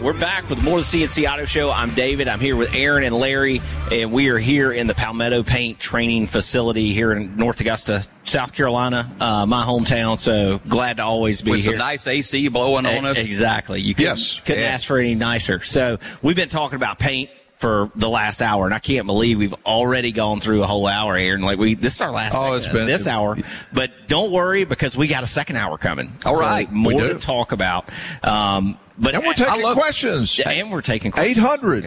we're back with more of the CNC Auto Show. I'm David. I'm here with Aaron and Larry, and we are here in the Palmetto Paint Training Facility here in North Augusta, South Carolina, my hometown. So glad to always be with here. Some nice AC blowing on us. Exactly. You couldn't ask for any nicer. So we've been talking about paint for the last hour, and I can't believe we've already gone through a whole hour here. And this is our last this hour. But don't worry, because we got a second hour coming. All right. More to talk about. And we're taking questions. Yeah, and we're taking questions.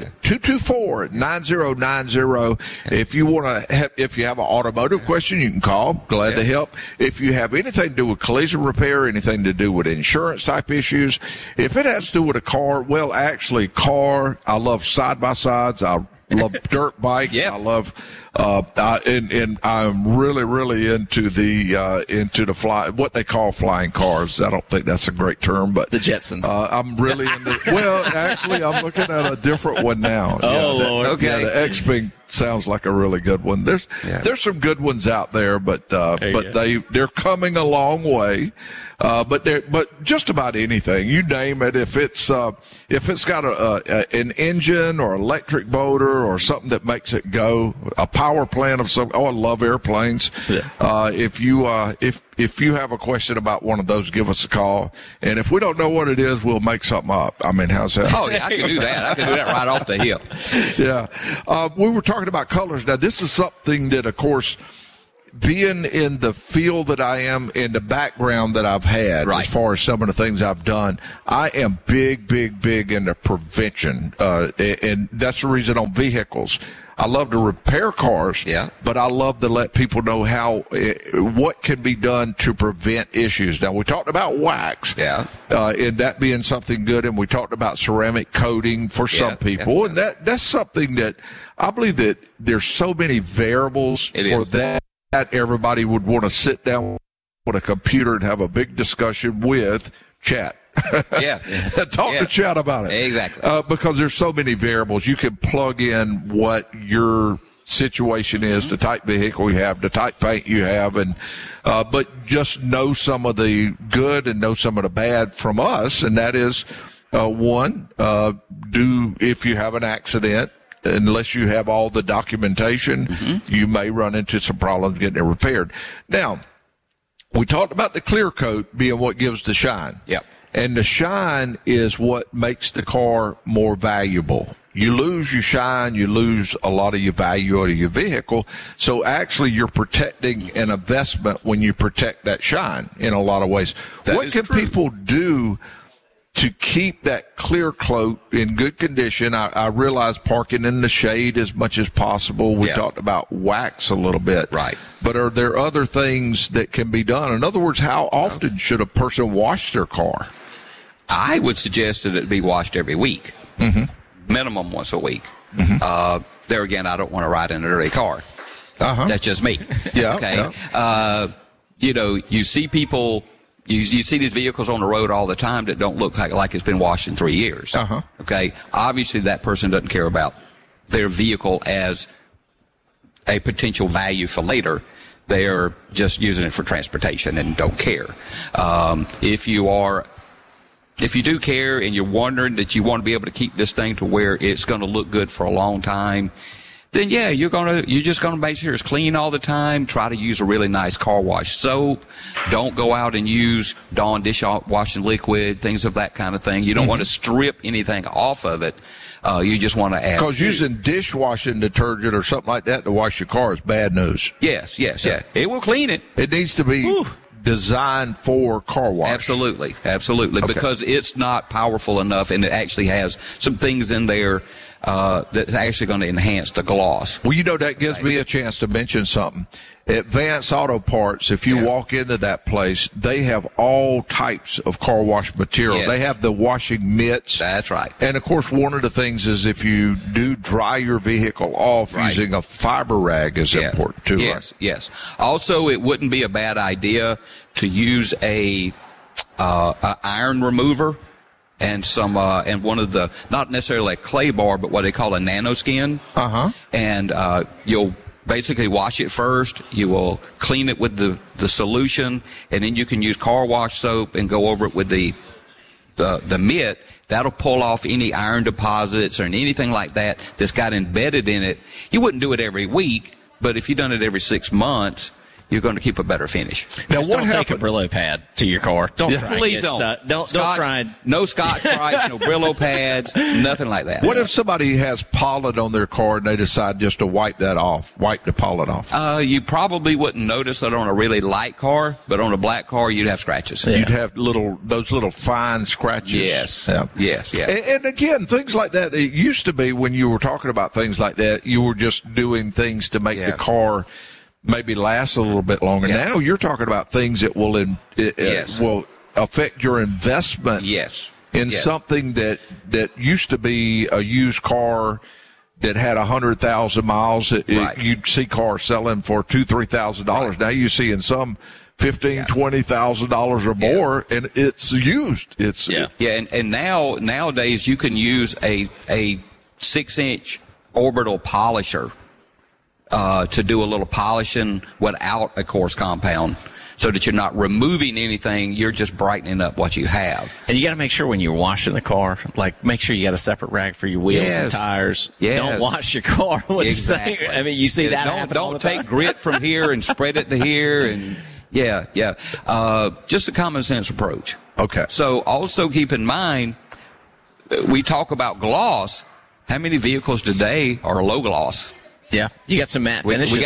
800-224-9090. If you want to, if you have an automotive question, you can call. Glad to help. If you have anything to do with collision repair, anything to do with insurance type issues, if it has to do with a car, well, actually, I love side by sides. I love dirt bikes. I love, and I'm really into the what they call flying cars. I don't think that's a great term, but the Jetsons. I'm really into, well, actually, I'm looking at a different one now. Lord. Okay. Yeah, the X-Wing sounds like a really good one. There's some good ones out there, but they're coming a long way. But just about anything, you name it, if it's got an engine or electric motor or something that makes it go, a power plant of some, I love airplanes. Yeah. If you have a question about one of those, give us a call. And if we don't know what it is, we'll make something up. I mean, how's that? Oh, yeah, I can do that. I can do that right off the hip. Yeah. We were talking about colors. Now, this is something that, of course, being in the field that I am, in the background that I've had, as far as some of the things I've done, I am big into prevention. And that's the reason on vehicles. I love to repair cars, but I love to let people know what can be done to prevent issues. Now, we talked about wax, and that being something good, and we talked about ceramic coating for some people, and that's something that I believe that there's so many variables for that. Everybody would want to sit down with a computer and have a big discussion with chat. Talk to chat about it. Exactly. Because there's so many variables. You can plug in what your situation is, the type vehicle you have, the type paint you have, and but just know some of the good and know some of the bad from us, and that is if you have an accident, unless you have all the documentation, you may run into some problems getting it repaired. Now, we talked about the clear coat being what gives the shine. Yep. And the shine is what makes the car more valuable. You lose your shine, you lose a lot of your value out of your vehicle. So actually you're protecting an investment when you protect that shine in a lot of ways. What can people do to keep that clear coat in good condition? I realize parking in the shade as much as possible. We talked about wax a little bit. Right. But are there other things that can be done? In other words, how often should a person wash their car? I would suggest that it be washed every week. Minimum once a week. There again, I don't want to ride in a dirty car. That's just me. Okay. You see people... You see these vehicles on the road all the time that don't look like it's been washed in 3 years. Okay. Obviously, that person doesn't care about their vehicle as a potential value for later. They're just using it for transportation and don't care. If you do care and you're wondering that you want to be able to keep this thing to where it's going to look good for a long time, then you're just gonna make sure it's clean all the time. Try to use a really nice car wash soap. Don't go out and use Dawn dishwashing liquid, things of that kind of thing. You don't want to strip anything off of it. You just want to add. Because using dishwashing detergent or something like that to wash your car is bad news. Yes. It will clean it. It needs to be designed for car wash. Absolutely. Because it's not powerful enough, and it actually has some things in there that's actually going to enhance the gloss. Well, that gives me a chance to mention something. Advanced Auto Parts, if you walk into that place, they have all types of car wash material. They have the washing mitts. That's right. And, of course, one of the things is if you do dry your vehicle off, using a fiber rag is important, too. Yes. Also, it wouldn't be a bad idea to use a iron remover. And and one of the, not necessarily a clay bar, but what they call a nanoskin. And you'll basically wash it first. You will clean it with the solution, and then you can use car wash soap and go over it with the the mitt, that'll pull off any iron deposits or anything like that that's got embedded in it. You wouldn't do it every week, but if you've done it every 6 months, you're going to keep a better finish. Now, don't take a Brillo pad to your car. Don't try. Please don't. Don't try. No Scotch-Brite, no Brillo pads, nothing like that. What if somebody has pollen on their car and they decide just to wipe that off, wipe the pollen off? You probably wouldn't notice that on a really light car, but on a black car, you'd have scratches. Yeah. You'd have those little fine scratches. Yes. Yeah. Yes. Yeah. And again, things like that. It used to be when you were talking about things like that, you were just doing things to make the car maybe last a little bit longer. Yeah. Now you're talking about things that will will affect your investment. In something that used to be a used car that had 100,000 miles. You'd see cars selling for $2,000-$3,000. Right. Now you see in some $15,000-$20,000 or more, and it's used. And nowadays you can use a 6-inch orbital polisher to do a little polishing without a coarse compound, so that you're not removing anything, you're just brightening up what you have. And you got to make sure when you're washing the car, make sure you got a separate rag for your wheels and tires. Don't wash your car. Exactly. I mean, you see that happen all the time. Don't take grit from here and spread it to here, and just a common sense approach. Okay. So also keep in mind, we talk about gloss. How many vehicles today are low gloss? Yeah, you got some matte finishes.